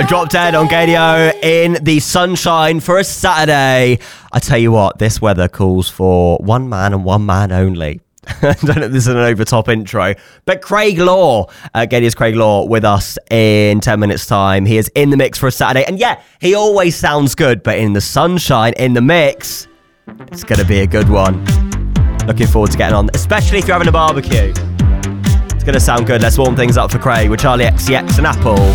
Drop Dead on Gadio in the sunshine for a Saturday. I tell you what, this weather calls for one man and one man only. I don't know if this is an over-top intro, but Craig Law, Gadio's Craig Law, with us in 10 minutes' time. He is in the mix for a Saturday. And yeah, he always sounds good, but in the sunshine, in the mix, it's going to be a good one. Looking forward to getting on, especially if you're having a barbecue. It's going to sound good. Let's warm things up for Craig with Charlie XCX and Apple.